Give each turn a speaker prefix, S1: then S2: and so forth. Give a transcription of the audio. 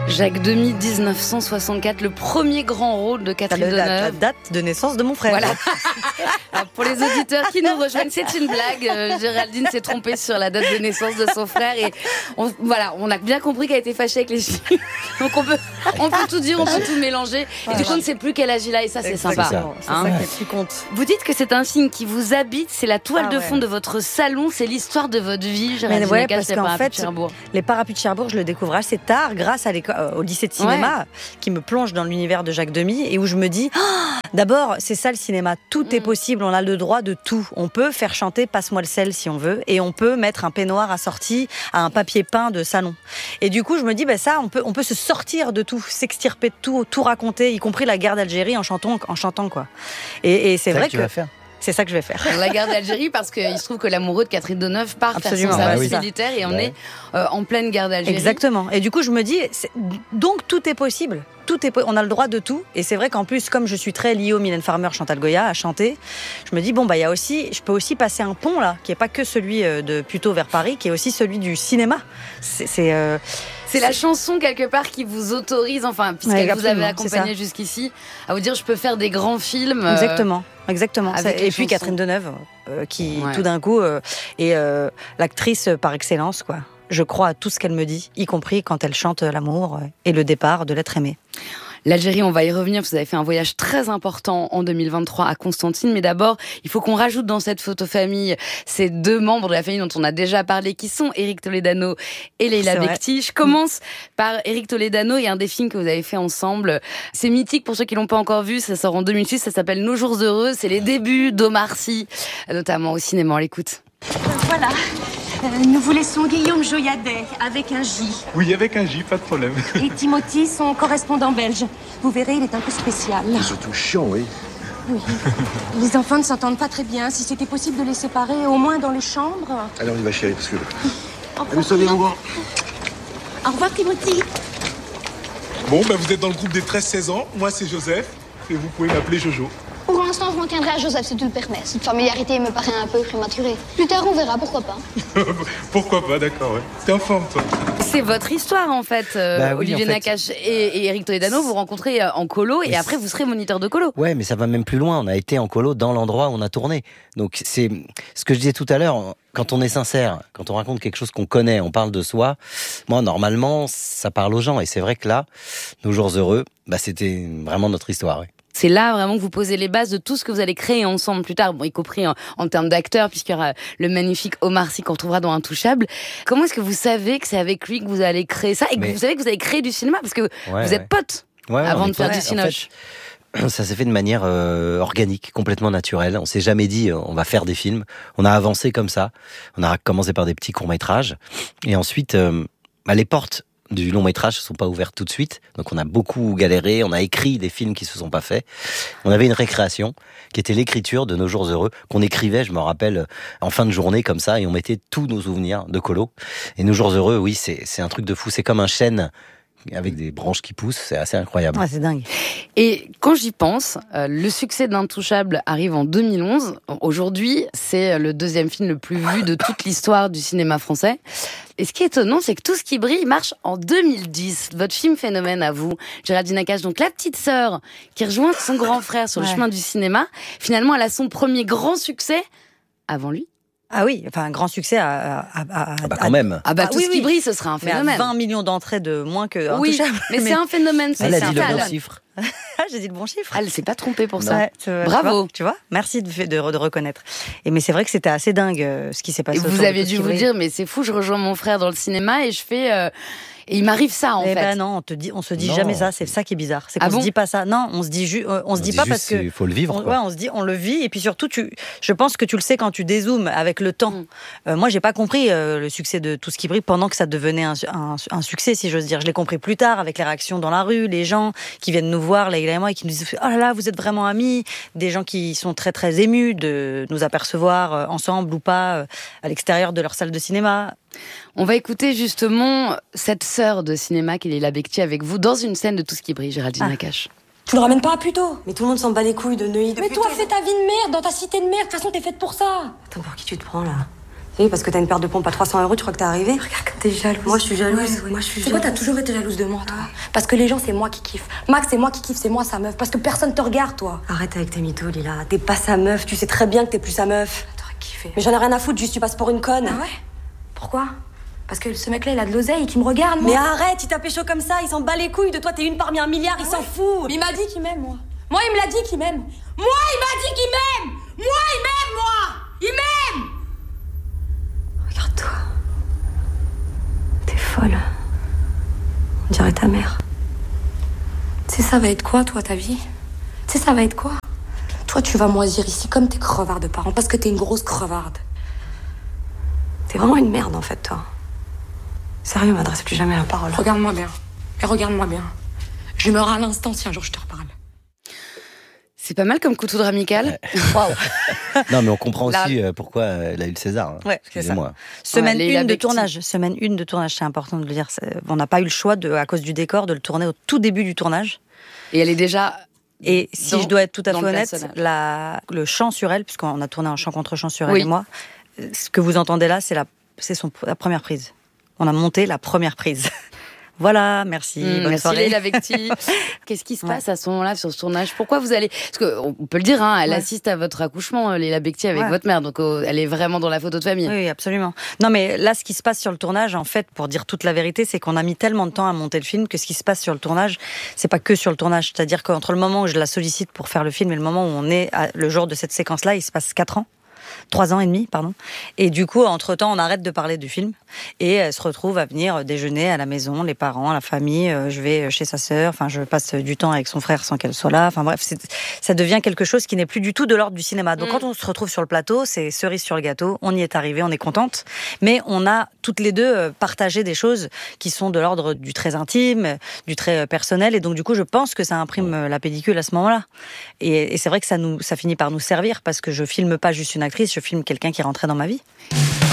S1: Jacques Demy, 1964, le premier grand rôle de Catherine Deneuve.
S2: La date de naissance de mon frère.
S1: Voilà. Alors, pour les auditeurs qui nous rejoignent, c'est une blague. Géraldine s'est trompée sur la date de naissance de son frère et on a bien compris qu'elle était fâchée avec les chiffres. Donc on peut tout dire, on peut tout mélanger. Et du coup, on ne sait plus quel âge il a et ça, c'est sympa.
S2: C'est ça qui compte.
S1: Vous dites que c'est un signe qui vous habite, c'est la toile de fond de votre salon, c'est l'histoire de votre vie. Géraldine Nakache,
S2: parce qu'en fait, les Parapluies de Cherbourg, je le découvre assez tard grâce au lycée de cinéma qui me plonge dans l'univers de Jacques Demy et où je me dis, d'abord, c'est ça le cinéma, tout est possible, on a le droit de tout. On peut faire chanter Passe-moi le sel si on veut et on peut mettre un peignoir assorti à un papier peint de salon. Et du coup, je me dis, ça, on peut se sortir de tout, s'extirper de tout raconter, y compris la guerre d'Algérie en chantant quoi. Et c'est vrai que c'est ça que je vais faire.
S1: La guerre d'Algérie, parce qu'il se trouve que l'amoureux de Catherine Deneuve part faire son service militaire et on est en pleine guerre d'Algérie.
S2: Exactement. Et du coup, je me dis, donc tout est possible. On a le droit de tout. Et c'est vrai qu'en plus, comme je suis très liée au Mylène Farmer, Chantal Goya, à chanter, je me dis, je peux aussi passer un pont, là, qui n'est pas que celui de Puteaux vers Paris, qui est aussi celui du cinéma.
S1: C'est la chanson, quelque part, qui vous autorise, puisqu'elle vous avait accompagné jusqu'ici, à vous dire, je peux faire des grands films.
S2: Exactement. Et puis Catherine Deneuve, qui tout d'un coup est l'actrice par excellence, quoi. Je crois à tout ce qu'elle me dit, y compris quand elle chante l'amour et le départ de l'être aimé.
S1: L'Algérie, on va y revenir, parce que vous avez fait un voyage très important en 2023 à Constantine, mais d'abord, il faut qu'on rajoute dans cette photo famille ces deux membres de la famille dont on a déjà parlé, qui sont Éric Toledano et Leïla Bekti. Je commence par Éric Toledano et un des films que vous avez fait ensemble. C'est mythique pour ceux qui l'ont pas encore vu, ça sort en 2006, ça s'appelle Nos jours heureux, c'est les débuts d'Omar Sy, notamment au cinéma, on l'écoute.
S3: Voilà. Nous vous laissons Guillaume Joyadet, avec un J.
S4: Oui, avec un J, pas de problème.
S3: Et Timothy, son correspondant belge. Vous verrez, il est un peu spécial.
S4: C'est surtout chiant, oui.
S3: Oui. Les enfants ne s'entendent pas très bien. Si c'était possible de les séparer, au moins dans les chambres.
S4: Allez, on y va, chérie, parce que...
S3: Allez,
S4: salut, au revoir.
S3: Au revoir, Timothy.
S4: Bon, vous êtes dans le groupe des 13-16 ans. Moi, c'est Joseph. Et vous pouvez m'appeler Jojo.
S5: Pour l'instant, je m'en tiendrai à Joseph, si tu le permets. Cette familiarité me paraît un peu prématurée. Plus tard, on verra, pourquoi pas.
S4: Pourquoi pas, d'accord, ouais. T'es en forme, toi.
S1: C'est votre histoire, en fait. Olivier Nakache et Éric Toledano, vous rencontrez en colo et après, vous serez moniteur de colo.
S6: Ouais, mais ça va même plus loin. On a été en colo dans l'endroit où on a tourné. Donc, c'est ce que je disais tout à l'heure. Quand on est sincère, quand on raconte quelque chose qu'on connaît, on parle de soi. Moi, normalement, ça parle aux gens. Et c'est vrai que là, Nos jours heureux, c'était vraiment notre histoire, ouais.
S1: C'est là vraiment que vous posez les bases de tout ce que vous allez créer ensemble plus tard, y compris en termes d'acteurs, puisqu'il y aura le magnifique Omar Sy qu'on retrouvera dans Intouchable. Comment est-ce que vous savez que c'est avec lui que vous allez créer ça et que vous savez que vous allez créer du cinéma, parce que vous êtes potes avant de faire du cinoche.
S6: En fait, ça s'est fait de manière organique, complètement naturelle. On s'est jamais dit on va faire des films. On a avancé comme ça. On a commencé par des petits courts-métrages et ensuite les portes du long métrage ne sont pas ouvertes tout de suite, donc on a beaucoup galéré, on a écrit des films qui se sont pas faits. On avait une récréation qui était l'écriture de Nos jours heureux, qu'on écrivait, je me rappelle, en fin de journée comme ça, et on mettait tous nos souvenirs de colo. Et Nos jours heureux, oui, c'est un truc de fou, c'est comme un chêne avec des branches qui poussent, c'est assez incroyable.
S2: C'est dingue.
S1: Et quand j'y pense, le succès d'Intouchable arrive en 2011. Aujourd'hui, c'est le deuxième film le plus vu de toute l'histoire du cinéma français. Et ce qui est étonnant, c'est que Tout ce qui brille marche en 2010. Votre film phénomène à vous, Géraldine Nakache. Donc la petite sœur qui rejoint son grand frère sur le chemin du cinéma, finalement, elle a son premier grand succès avant lui.
S2: Ah oui, un grand succès
S6: quand même.
S1: Tout ce qui brille, ce sera un phénomène.
S2: Mais à 20 millions d'entrées de moins que Intouchable.
S1: Mais c'est un phénomène.
S6: Elle a dit le bon chiffre.
S2: J'ai dit le bon chiffre.
S1: Elle s'est pas trompée pour ça.
S2: Bravo. Tu vois, merci de reconnaître. Mais c'est vrai que c'était assez dingue ce qui s'est passé.
S1: Et vous aviez dû vous dire, mais c'est fou, je rejoins mon frère dans le cinéma et je fais... Et il m'arrive ça, en fait.
S2: Non, on se dit jamais ça. C'est ça qui est bizarre. C'est qu'on se dit pas ça. Non, on se dit pas parce que.
S6: Il faut le vivre.
S2: On se dit, on le vit. Et puis surtout, je pense que tu le sais quand tu dézoomes avec le temps. Moi, j'ai pas compris le succès de Tout ce qui brille pendant que ça devenait un succès, si j'ose dire. Je l'ai compris plus tard avec les réactions dans la rue, les gens qui viennent nous voir, Leïla et moi, et qui nous disent oh là là, vous êtes vraiment amis. Des gens qui sont très très émus de nous apercevoir ensemble ou pas à l'extérieur de leur salle de cinéma.
S1: On va écouter justement cette sœur de cinéma qui est Leïla Bekti avec vous dans une scène de Tout ce qui brille, Géraldine Nakache.
S3: Tu le ramènes pas à Puteaux.
S7: Mais tout le monde s'en bat les couilles de Neuilly.
S3: Mais toi, fais ta vie de merde dans ta cité de merde. De toute façon, t'es faite pour ça.
S7: Attends, pour qui tu te prends là?
S2: Et parce que t'as une paire de pompes à 300 €, tu crois que t'es arrivé?
S3: Regarde comme t'es jalouse.
S2: Moi, je suis jalouse.
S3: Ouais.
S2: Moi, je suis
S3: C'est quoi,
S2: jalouse.
S3: t'as toujours été jalouse de moi, toi? Parce que les gens, c'est moi qui kiffe. Max, c'est moi qui kiffe, c'est moi sa meuf. Parce que personne te regarde, toi.
S2: Arrête avec tes mythos, Lila. T'es pas sa meuf. Tu sais très bien que t'es plus sa meuf.
S3: T'aurais kiffé.
S2: Mais j'en ai rien à foutre, juste tu passes pour une conne.
S3: Ah ouais? Pourquoi? Parce que ce mec-là, il a de l'oseille et qu'il me regarde, moi.
S2: Mais arrête, il t'a pécho comme ça, il s'en bat les couilles de toi, t'es une parmi un milliard, il s'en fout.
S3: Mais il m'a dit qu'il m'aime, moi. Moi, il me l'a dit qu'il m'aime. Moi, il m'a dit qu'il m'aime. Moi, il m'aime, moi. Il m'aime.
S2: Regarde-toi. T'es folle. On dirait ta mère.
S3: Tu sais, ça va être quoi, toi, ta vie? Tu sais, ça va être quoi? Toi, tu vas moisir ici comme tes crevards de parents, parce que t'es une grosse crevarde.
S2: T'es vraiment une merde, en fait, toi. Sérieux, m'adresse plus jamais la parole.
S3: Regarde-moi bien. Et regarde-moi bien. Je meurs à l'instant si un jour je te reparle.
S1: C'est pas mal comme coup de foudre amical.
S2: Waouh.
S6: Non, mais on comprend
S2: Là-
S6: aussi pourquoi elle a eu le César. Hein.
S2: Ouais, c'est ça.
S6: Excusez-moi.
S2: Semaine
S1: Leila
S2: 1 de
S1: Bekti.
S2: tournage. Semaine 1 de tournage, c'est important de le dire. On n'a pas eu le choix, à cause du décor, de le tourner au tout début du tournage.
S1: Et elle est déjà...
S2: Et si
S1: Dans-
S2: je dois être tout à
S1: dans
S2: fait
S1: le
S2: honnête,
S1: personnage.
S2: le chant sur elle, puisqu'on a tourné un chant contre chant sur elle
S1: Oui.
S2: et moi, ce que vous entendez là, c'est la première prise. On a monté la première prise. Voilà, merci, bonne
S1: Merci
S2: soirée.
S1: Leila Bekti. Qu'est-ce qui se passe à ce moment-là sur ce tournage? Pourquoi vous allez... Parce qu'on peut le dire, hein, elle
S2: Ouais.
S1: assiste à votre accouchement, Leila Bekti, avec
S2: Ouais.
S1: votre mère. Donc elle est vraiment dans la photo de famille.
S2: Oui, absolument. Non, mais là, ce qui se passe sur le tournage, en fait, pour dire toute la vérité, c'est qu'on a mis tellement de temps à monter le film que ce qui se passe sur le tournage, c'est pas que sur le tournage. C'est-à-dire qu'entre le moment où je la sollicite pour faire le film et le moment où on est, le jour de cette séquence-là, il se passe 4 ans. 3 ans et demi, pardon. Et du coup, entre-temps, on arrête de parler du film et elle se retrouve à venir déjeuner à la maison, les parents, la famille. Je vais chez sa sœur, enfin, je passe du temps avec son frère sans qu'elle soit là. Enfin bref, ça devient quelque chose qui n'est plus du tout de l'ordre du cinéma. Donc quand on se retrouve sur le plateau, c'est cerise sur le gâteau. On y est arrivé, on est contente. Mais on a toutes les deux partagé des choses qui sont de l'ordre du très intime, du très personnel. Et donc du coup, je pense que ça imprime la pellicule à ce moment-là. Et c'est vrai que ça finit par nous servir parce que je filme pas juste une actrice, je filme quelqu'un qui rentrait dans ma vie.